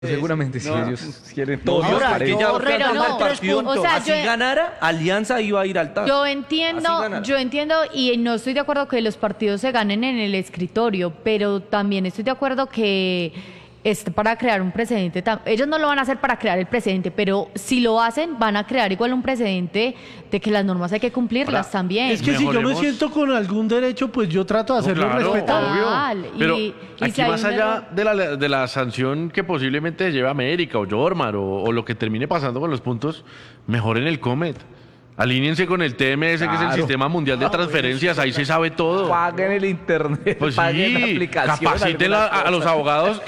Seguramente si ellos quieren todo. Ahora, Si ganara, Alianza iba a ir al TAS. Yo entiendo y no estoy de acuerdo que los partidos se ganen en el escritorio, pero también estoy de acuerdo que para crear un precedente, ellos no lo van a hacer para crear el precedente, pero si lo hacen, van a crear igual un precedente de que las normas hay que cumplirlas también. Es que si yo me siento con algún derecho, pues yo trato de hacerlo respetar. Pero y aquí si hay más un allá error- de la sanción que posiblemente lleve América o Jormar o lo que termine pasando con los puntos, mejoren el Comet. Alíñense con el TMS, que es el Sistema Mundial de Transferencias, ahí se sabe todo. Paguen el internet, Pues paguen la sí, aplicación. capaciten a los abogados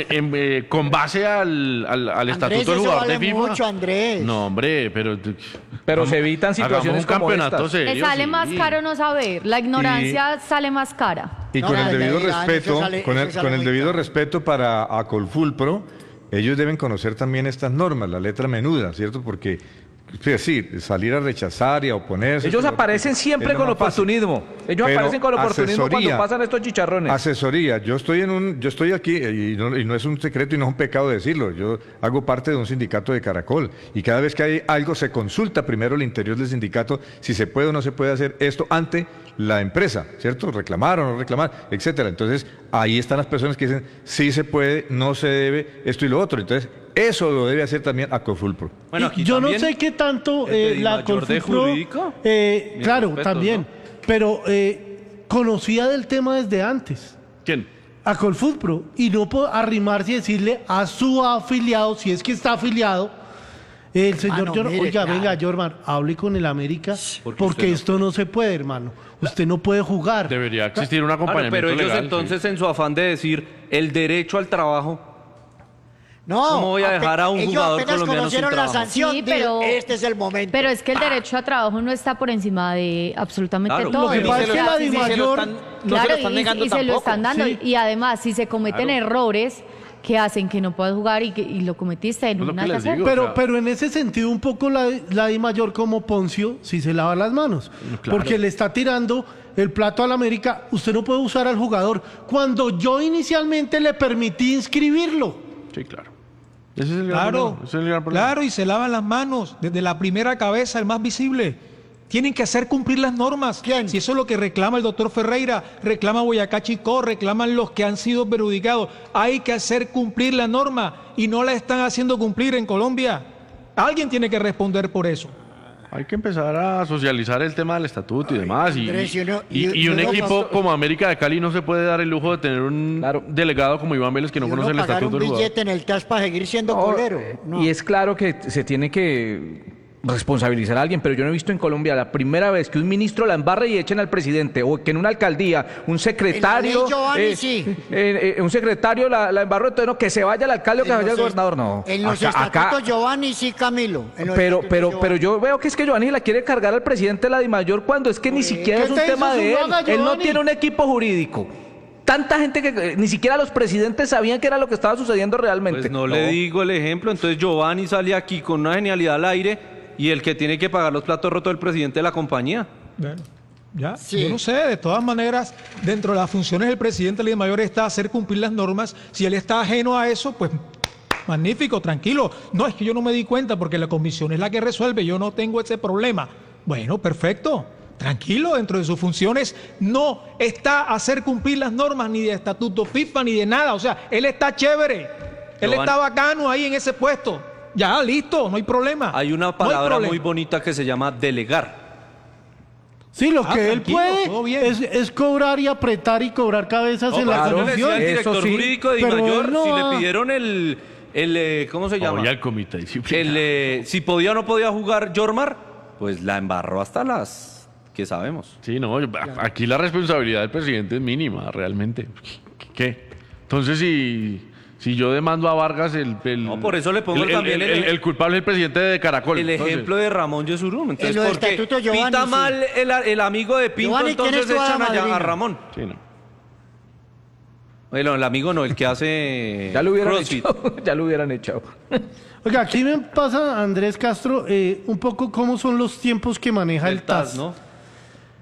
con base al estatuto del jugador de FIFA. Mucho, Andrés. No, hombre, Pero se evitan situaciones hagamos un como campeonato estas. serio. Le sale más caro no saber, la ignorancia sale más cara. Y No, con no, el debido eso respeto, sale- con eso sale el muy debido caro. respeto para Acolfulpro, ellos deben conocer también estas normas, la letra menuda, ¿cierto? Porque sí, salir a rechazar y a oponerse. Ellos aparecen siempre con oportunismo. Ellos Pero aparecen con oportunismo cuando asesoría, pasan estos chicharrones. Asesoría. Yo estoy aquí y no es un secreto y no es un pecado decirlo. Yo hago parte de un sindicato de Caracol y cada vez que hay algo se consulta primero el interior del sindicato si se puede o no se puede hacer esto ante la empresa, ¿cierto? Reclamar o no reclamar, etcétera. Entonces, ahí están las personas que dicen sí se puede, no se debe, esto y lo otro. Entonces, eso lo debe hacer también Acolfulpro. Bueno, aquí Yo no también sé qué tanto el la mayor de Acolfulpro, jurídico. claro, respetos, también, ¿no? pero conocía del tema desde antes. ¿Quién? Acolfulpro, y no puedo arrimarse y decirle a su afiliado, si es que está afiliado, el señor Mano, Jorman, mire, oiga, claro. venga, Jorman, hable con el América, porque usted no. esto no se puede, hermano. Usted no puede jugar. Debería existir un Claro, acompañamiento pero ellos legal, entonces sí. en su afán de decir el derecho al trabajo, No, ¿Cómo voy a dejar a un ellos jugador apenas colombiano sin conocieron la trabajo? sanción, Sí, dijeron, pero- este es el momento. Pero es que el derecho a trabajo no está por encima de absolutamente Claro, todo. Lo que Ni pasa se es lo- que la ni se lo DIMAYOR, están- Claro, están negando y se lo tampoco. están dando. Sí. Y además, si se cometen errores que hacen que no puedas jugar y lo cometiste en Es lo una que les ocasión. digo. Pero, o sea- pero en ese sentido, un poco la DIMAYOR como Poncio, si se lava las manos. Claro. Porque le está tirando el plato al América. Usted no puede usar al jugador cuando yo inicialmente le permití inscribirlo. Sí, claro. Ese es el gran Claro, problema, ese es el gran problema. claro, y se lavan las manos desde la primera cabeza, el más visible. Tienen que hacer cumplir las normas. ¿Quién? Si eso es lo que reclama el doctor Ferreira, reclama Boyacá Chicó, reclaman los que han sido perjudicados. Hay que hacer cumplir la norma y no la están haciendo cumplir en Colombia. Alguien tiene que responder por eso. Hay que empezar a socializar el tema del estatuto y demás. Andrés, Y un equipo como América de Cali no se puede dar el lujo de tener un Claro. delegado como Iván Vélez que no Y uno conoce el pagar estatuto un del jugador. billete en el TAS para seguir siendo No, colero. No. Y es claro que se tiene que responsabilizar a alguien, pero yo no he visto en Colombia la primera vez que un ministro la embarre y echen al presidente, o que en una alcaldía un secretario, En la ley Giovanni, sí. un secretario la embarró, entonces no, que se vaya el alcalde o que se vaya el gobernador, no. En los Acá- estatutos Giovanni sí, Camilo. En los pero, estatutos pero Giovanni. yo veo que es que Giovanni la quiere cargar al presidente de la DIMAYOR cuando es que ni siquiera ¿Qué es un te hizo tema su de él. vaga, Él no Giovanni? tiene un equipo jurídico. Tanta gente que ni siquiera los presidentes sabían qué era lo que estaba sucediendo realmente. Pues no le digo el ejemplo, entonces Giovanni sale aquí con una genialidad al aire y el que tiene que pagar los platos rotos es el presidente de la compañía. Bueno, ya, Sí. yo no sé, de todas maneras, dentro de las funciones del presidente de la mayor está hacer cumplir las normas. Si él está ajeno a eso, pues magnífico, tranquilo. No, es que yo no me di cuenta porque la comisión es la que resuelve, yo no tengo ese problema. Bueno, perfecto, tranquilo, dentro de sus funciones no está hacer cumplir las normas ni de estatuto FIFA ni de nada. O sea, él está chévere, él Giovanni. está bacano ahí en ese puesto. Ya, listo, no hay problema. Hay una No hay palabra problema. muy bonita que se llama delegar. Sí, lo que él tranquilo, todo puede bien. es cobrar y apretar y cobrar cabezas en la claro, Yo le decía al comisión. Eso director sí, jurídico de pero Dimayor él no si va- le pidieron ¿cómo se llama? Oye, al comité disciplinario. Si podía o no podía jugar Jormar, pues la embarró hasta las que sabemos. Sí, no, aquí la responsabilidad del presidente es mínima, realmente. ¿Qué? Entonces, si yo demando a Vargas, No, por eso le pongo también el culpable es el presidente de Caracol. El Entonces, ejemplo de Ramón Yesurún. Entonces, En los porque estatutos Giovanni, pita sí. mal el amigo de Pinto, Giovanni, ¿quién entonces es tu echan hada allá a madrina? Ramón. sí, no. Bueno, el amigo no, el que hace Ya lo hubieran CrossFit. echado. Ya lo hubieran echado. Oiga, aquí me pasa, Andrés Castro, un poco cómo son los tiempos que maneja el TAS. ¿no?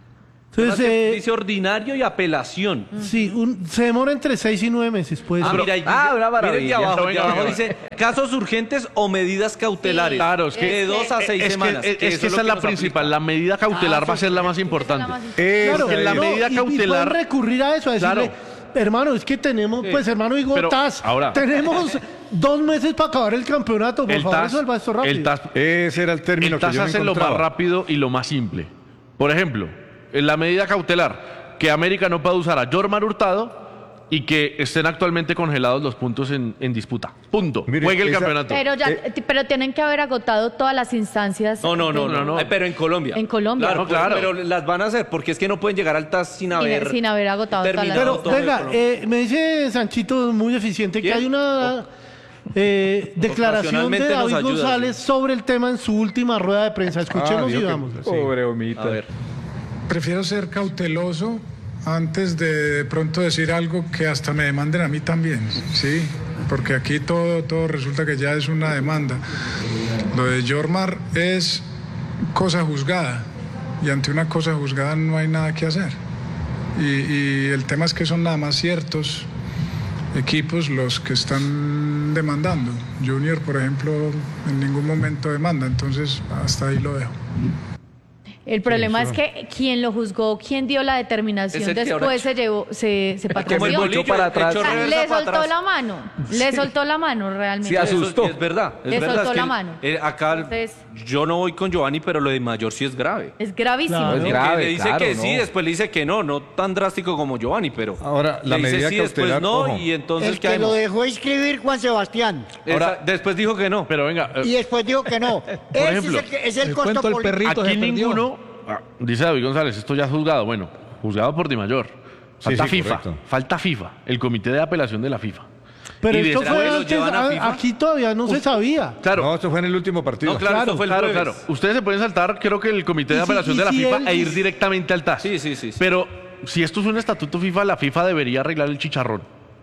Entonces, Dice ordinario y apelación. sí, se demora entre 6 y 9 meses, pues. Mira, ahí una miren de maravilla. abajo, Venga, de abajo venga. dice casos urgentes o medidas cautelares. Claro, es que de 2 a 6 semanas. Es que eso esa es la nos principal. aplica. La medida cautelar va a ser la más importante. Claro, porque la medida y cautelar- pueden recurrir a eso, a decirle, Claro. hermano, es que tenemos, pues hermano, digo, Pero, TAS, ahora- tenemos 2 meses para acabar el campeonato, por El favor, TAS, resuelva esto rápido. el TAS, Ese era el término el que TAS yo me hace lo más encontraba. rápido y lo más simple. Por ejemplo, en la medida cautelar, que América no pueda usar a Jormar Hurtado y que estén actualmente congelados los puntos en disputa. Punto. Mire, Juegue el esa- campeonato. Pero tienen que haber agotado todas las instancias. No. Pero en Colombia. En Colombia. Claro, No, claro. Pero las van a hacer porque es que no pueden llegar al TAS sin haber agotado todas las terminado Pero todo en venga, Colombia. me dice Sanchito muy eficiente que ¿Quién? hay una declaración de Ocasionalmente nos David ayuda, González sí. sobre el tema en su última rueda de prensa. Escuchemos vio y que- vamos. sí. Pobre Omita. A ver. Prefiero ser cauteloso antes de pronto decir algo que hasta me demanden a mí también, ¿sí? Porque aquí todo resulta que ya es una demanda. Lo de Jormar es cosa juzgada y ante una cosa juzgada no hay nada que hacer. Y el tema es que son nada más ciertos equipos los que están demandando. Junior, por ejemplo, en ningún momento demanda, entonces hasta ahí lo dejo. El problema es que quien lo juzgó, quien dio la determinación, Es el que ahora- después se Como el patrició. bolillo, para el atrás. hecho O sea, reversa le para soltó atrás. la mano. Le soltó la mano realmente. Sí, asustó. Eso es verdad. Es Le verdad, soltó es que la mano. Acá Entonces- yo no voy con Giovanni, pero lo de Mayor sí es grave. Es gravísimo. Claro. Es Que grave, le dice claro, que no. sí, después le dice que no tan drástico como Giovanni, pero Ahora, la le dice medida sí, después cautelar, no, ojo. y entonces El ¿qué que lo hacemos? dejó inscribir Juan Sebastián. Después dijo que no. Pero venga, Y después dijo que no. Ese ejemplo, es el el costo cuento del político. perrito aquí se perdió. ninguno, dice David González, esto ya es juzgado. Bueno, juzgado por Di Mayor. Falta sí, FIFA. correcto. Falta FIFA, el comité de apelación de la FIFA. Pero Y esto después fue lo antes, llevan a FIFA. aquí todavía no se sabía. Claro. No, esto fue en el último partido. No, claro, esto fue el Claro, jueves. claro. Ustedes se pueden saltar, creo que el comité de Y si- apelación y de la si FIFA él e ir dice- directamente al TAS. Sí. Pero si esto es un estatuto FIFA, la FIFA debería arreglar el chicharrón.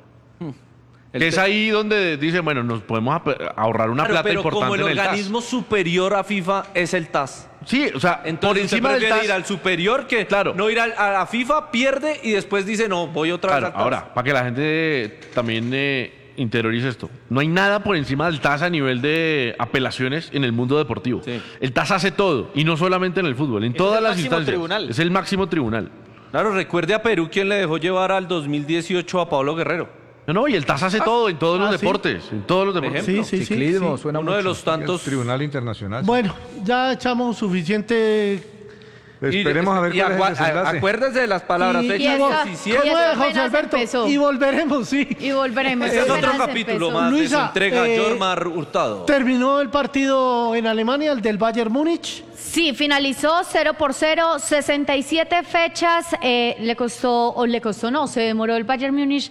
Que es ahí donde dicen, bueno, nos podemos ahorrar una Claro, plata pero importante como el en el organismo superior a FIFA es el TAS. TAS. Sí, o sea, por Entonces encima usted del prefiere TAS. ir al superior que Claro. no ir a la FIFA, pierde y después dice no, voy otra vez Claro, al TAS. ahora, para que la gente también interiorice esto. No hay nada por encima del TAS a nivel de apelaciones en el mundo deportivo. Sí. El TAS hace todo, y no solamente en el fútbol, en todas el las máximo instancias. tribunal. Es el máximo tribunal. Claro, recuerde a Perú quien le dejó llevar al 2018 a Pablo Guerrero. No, y el TAS hace todo en todos los ¿sí? deportes. En todos los deportes. ejemplo. Sí. Ciclismo, suena Uno de mucho. los tantos. El Tribunal Internacional. Bueno, ya echamos suficiente. Esperemos a ver cuál es el desenlace. Acuérdese de las palabras. Y- fecha y eso- 17. ¿Cómo eso es, José apenas Alberto? empezó. Y volveremos, sí. Y volveremos. Ese es otro Apenas capítulo empezó. más de su Luisa, entrega Jormar Hurtado. Terminó el partido en Alemania, el del Bayern Múnich. Sí, finalizó 0-0, 67 fechas, le costó, no, se demoró el Bayern Múnich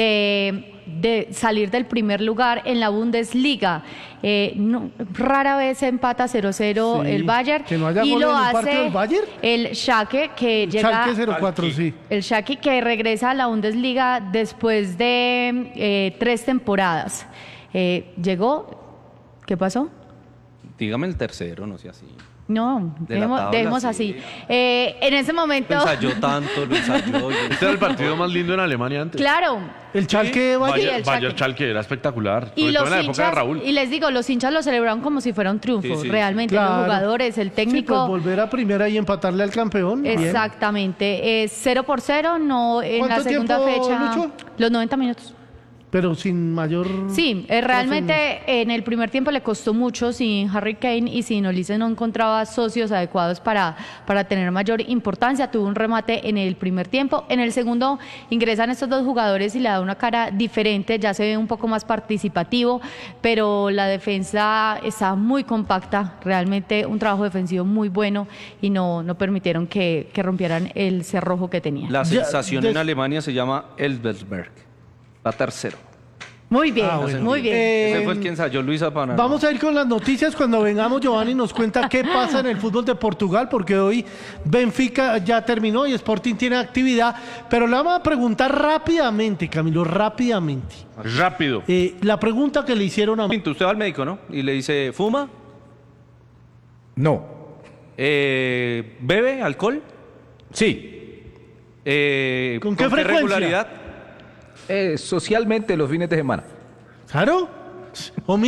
de salir del primer lugar en la Bundesliga. Rara vez empata 0-0 Sí, el Bayern. que no haya y gol lo en un hace partido del Bayern. el Schalke, que llega... Schalke 04, sí. El Schalke que regresa a la Bundesliga después de 3 temporadas. Llegó, ¿qué pasó? Dígame el tercero, no sea así. No, De la tabla, dejemos sí. así. En ese momento... Lo ensayó tanto, lo ensayó. Este era el partido más lindo en Alemania antes. Claro. El Schalke Bayern. el Bayern Schalke. Schalke era espectacular. Y Sobre todo los en la época de hinchas, Raúl. y les digo, los hinchas lo celebraron como si fuera un triunfo, Sí, sí. realmente, Claro. los jugadores, el Sí, técnico. pues volver a primera y empatarle al campeón. bien. Exactamente, 0-0, no en la ¿Cuánto segunda tiempo, fecha, Lucho? los 90 minutos. Pero sin mayor. Sí, realmente en el primer tiempo le costó mucho sin Harry Kane y sin Olise no encontraba socios adecuados para tener mayor importancia. Tuvo un remate en el primer tiempo. En el segundo ingresan estos dos jugadores y le da una cara diferente, ya se ve un poco más participativo, pero la defensa está muy compacta, realmente un trabajo defensivo muy bueno y no permitieron que rompieran el cerrojo que tenía. La Ya, sensación des- en Alemania se llama Elversberg. Va tercero. Muy bien, bueno. muy bien. Ese fue el que ensayó Luisa Pana. Vamos a ir con las noticias. Cuando vengamos, Giovanni nos cuenta qué pasa en el fútbol de Portugal, porque hoy Benfica ya terminó y Sporting tiene actividad. Pero le vamos a preguntar rápidamente, Camilo, rápidamente. Rápido. La pregunta que le hicieron a. Usted va al médico, ¿no? Y le dice, ¿fuma? No. ¿Bebe alcohol? Sí. ¿Con qué frecuencia? regularidad? Socialmente los fines de semana. Claro. O